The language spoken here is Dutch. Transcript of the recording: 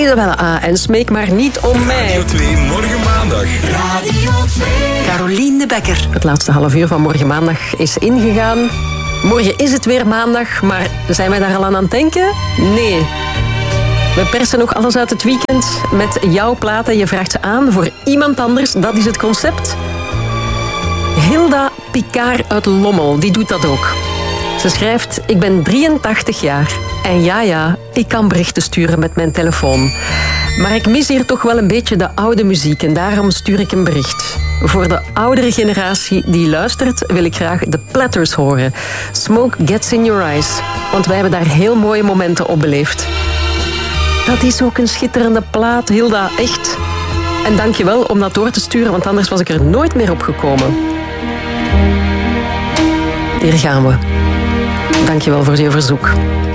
Isabella A. En smeek maar niet om mij. Radio 2, morgen maandag. Radio 2. Carolien de Bekker. Het laatste half uur van morgen maandag is ingegaan. Morgen is het weer maandag, maar zijn wij daar al aan het denken? Nee. We persen nog alles uit het weekend met jouw platen. Je vraagt ze aan voor iemand anders. Dat is het concept. Hilda Picard uit Lommel, die doet dat ook. Ze schrijft, ik ben 83 jaar. En ja, ik kan berichten sturen met mijn telefoon. Maar ik mis hier toch wel een beetje de oude muziek en daarom stuur ik een bericht. Voor de oudere generatie die luistert, wil ik graag de Platters horen. Smoke Gets in Your Eyes. Want wij hebben daar heel mooie momenten op beleefd. Dat is ook een schitterende plaat, Hilda, echt. En dank je wel om dat door te sturen, want anders was ik er nooit meer op gekomen. Hier gaan we. Dank je wel voor je verzoek.